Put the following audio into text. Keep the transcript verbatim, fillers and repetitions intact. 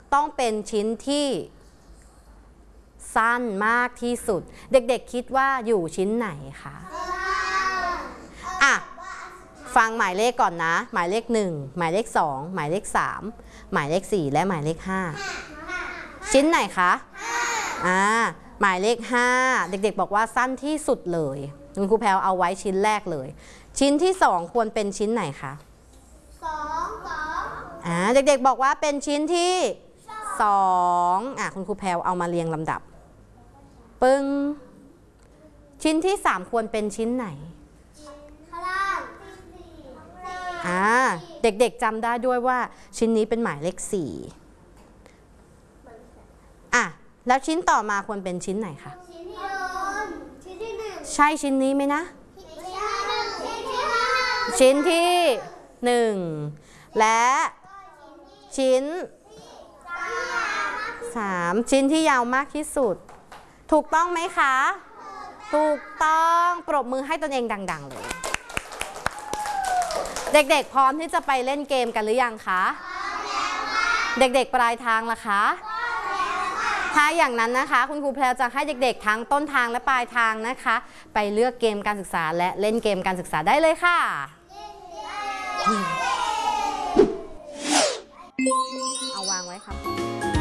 ต้องเป็นชิ้นที่สั้นมากที่สุดเด็กๆคิดว่าอยู่ชิ้นไหนคะอ่ะฟังหมายเลขก่อนนะหมายเลขหนึ่งหมายเลขสองหมายเลขสามหมายเลขสี่และหมายเลขห้าชิ้นไหนคะอ่าหมายเลขห้าเด็กๆบอกว่าสั้นที่สุดเลยคุณครูแพรวเอาไว้ชิ้นแรกเลยชิ้นที่สองควรเป็นชิ้นไหนคะสองสองอ่าเด็กๆบอกว่าเป็นชิ้นที่สองอ่ะคุณครูแพรวเอามาเรียงลำดับปึ้งชิ้นที่สามควรเป็นชิ้นไหนอ่าเด็กๆจำได้ด้วยว่าชิ้นนี้เป็นหมายเลขสี่อ่ะแล้วชิ้นต่อมาควรเป็นชิ้นไหนคะชิ้นที่ชิ้นที่หนึ่งใช่ชิ้นนี้ไหมนะชิ้นที่หนึ่งและชิ้นสามชิ้นที่ยาวมากที่สุดถูกต้องไหมคะถูกต้องปรบมือให้ตนเองดังๆเลยเด็กๆพร้อมที่จะไปเล่นเกมกันหรือยังคะเด็กๆปลายทางล่ะคะถ้าอย่างนั้นนะคะคุณครูแพรวจะให้เด็กๆทั้งต้นทางและปลายทางนะคะไปเลือกเกมการศึกษาและเล่นเกมการศึกษาได้เลยค่ะเอาวางไว้ครับ